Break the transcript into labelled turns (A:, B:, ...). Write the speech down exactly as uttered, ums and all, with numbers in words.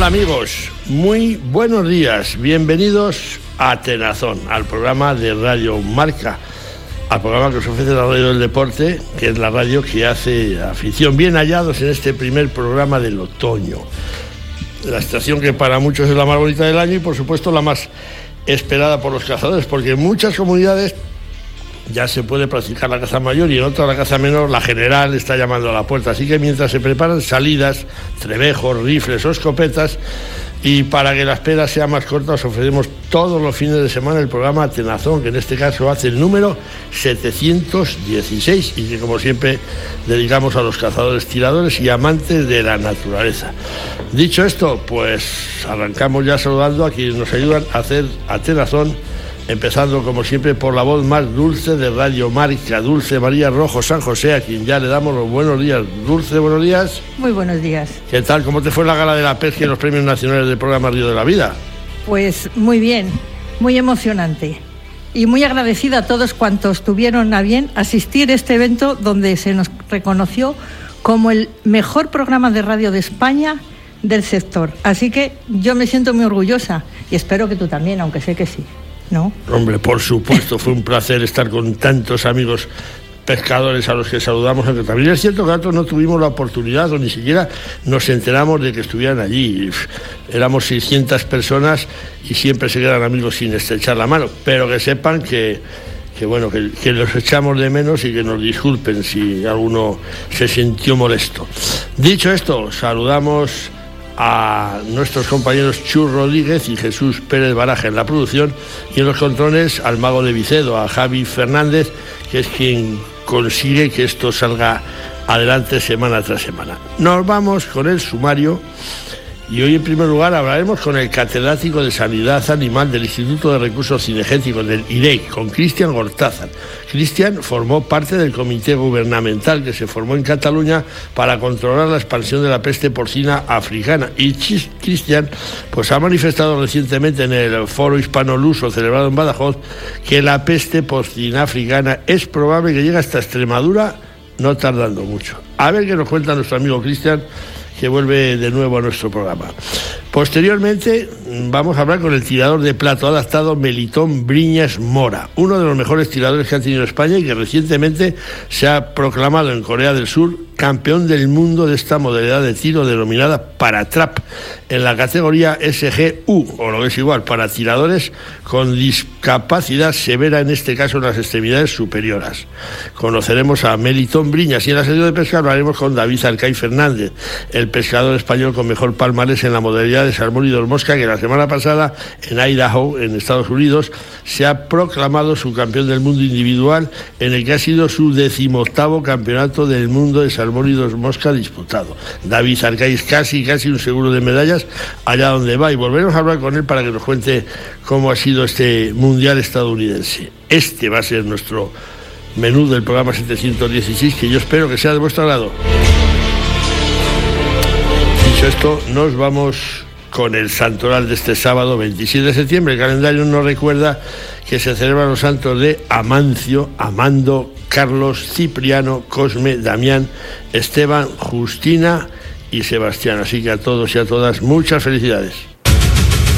A: tal, amigos? Muy buenos días, bienvenidos a Tenazón, al programa de Radio Marca, al programa que os ofrece la radio del deporte, que es la radio que hace afición. Bien hallados en este primer programa del otoño, la estación que para muchos es la más bonita del año y por supuesto la más esperada por los cazadores, porque en muchas comunidades ya se puede practicar la caza mayor y en otras la caza menor, la general, está llamando a la puerta. Así que mientras se preparan salidas, trebejos, rifles o escopetas, y para que la espera sea más corta, os ofrecemos todos los fines de semana el programa Tenazón, que en este caso hace el número setecientos dieciséis y que, como siempre, dedicamos a los cazadores, tiradores y amantes de la naturaleza. Dicho esto, pues arrancamos ya saludando a quienes nos ayudan a hacer a Tenazón, empezando como siempre por la voz más dulce de Radio Marca, Dulce María Rojo San José, a quien ya le damos los buenos días. Dulce, buenos días.
B: Muy buenos días.
A: ¿Qué tal? ¿Cómo te fue la gala de la pesca y los premios nacionales del programa Río de la Vida?
B: Pues muy bien, muy emocionante y muy agradecida a todos cuantos tuvieron a bien asistir a este evento donde se nos reconoció como el mejor programa de radio de España del sector. Así que yo me siento muy orgullosa y espero que tú también, aunque sé que sí. ¿No?
A: Hombre, por supuesto, fue un placer estar con tantos amigos pescadores a los que saludamos, aunque también es cierto que nosotros no tuvimos la oportunidad o ni siquiera nos enteramos de que estuvieran allí. Éramos seiscientas personas y siempre se quedan amigos sin estrechar la mano, pero que sepan que, que bueno, que, que los echamos de menos y que nos disculpen si alguno se sintió molesto. Dicho esto, saludamos a nuestros compañeros Chus Rodríguez y Jesús Pérez Baraja en la producción, y en los controles al mago de Vicedo, a Javi Fernández, que es quien consigue que esto salga adelante semana tras semana. Nos vamos con el sumario y hoy en primer lugar hablaremos con el catedrático de Sanidad Animal del Instituto de Recursos Cinegéticos del I R E C, con Cristian Gortázar. Cristian formó parte del comité gubernamental que se formó en Cataluña para controlar la expansión de la peste porcina africana, y Cristian pues ha manifestado recientemente en el Foro Hispano-Luso celebrado en Badajoz que la peste porcina africana es probable que llegue hasta Extremadura no tardando mucho. A ver qué nos cuenta nuestro amigo Cristian, que vuelve de nuevo a nuestro programa. Posteriormente vamos a hablar con el tirador de plato adaptado Melitón Briñas Mora, uno de los mejores tiradores que ha tenido España y que recientemente se ha proclamado en Corea del Sur campeón del mundo de esta modalidad de tiro denominada para trap, en la categoría S G U, o lo que es igual, para tiradores con discapacidad severa, en este caso en las extremidades superiores. Conoceremos a Melitón Briñas, y en la sección de pesca hablaremos con David Arcay Fernández, el pescador español con mejor palmarés en la modalidad de salmón y dormosca, que la semana pasada en Idaho, en Estados Unidos, se ha proclamado su campeón del mundo individual, en el que ha sido su decimoctavo campeonato del mundo de salmón y dormosca disputado. David Arcay es casi, casi un seguro de medallas allá donde va, y volveremos a hablar con él para que nos cuente cómo ha sido este mundial estadounidense. Este va a ser nuestro menú del programa setecientos dieciséis, que yo espero que sea de vuestro agrado. Dicho esto, nos vamos con el santoral de este sábado veintisiete de septiembre. El calendario nos recuerda que se celebran los santos de Amancio, Amando, Carlos, Cipriano, Cosme, Damián, Esteban, Justina y Sebastián. Así que a todos y a todas, muchas felicidades.